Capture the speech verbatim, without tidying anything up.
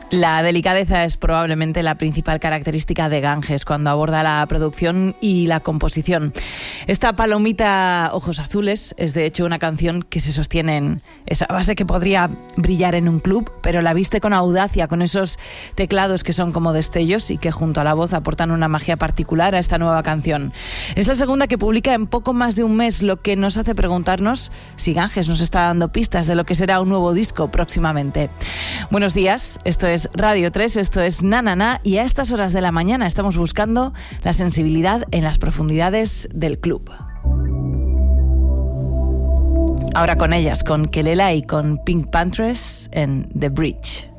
La delicadeza es probablemente la principal característica de Ganges cuando aborda la producción y la composición. Esta palomita Ojos Azules es de hecho una canción que se sostiene en esa base que podría brillar en un club, pero la viste con audacia, con esos teclados que son como destellos y que junto a la voz aportan una magia particular a esta nueva canción. Es la segunda que publica en poco más de un mes, lo que nos hace preguntarnos si Ganges nos está dando pistas de lo que será un nuevo disco próximamente. Buenos días, esto es Radio tres, esto es Na Na Na, y a estas horas de la mañana estamos buscando la sensibilidad en las profundidades del club. Ahora con ellas, con Kelela y con Pink Panthers en The Bridge.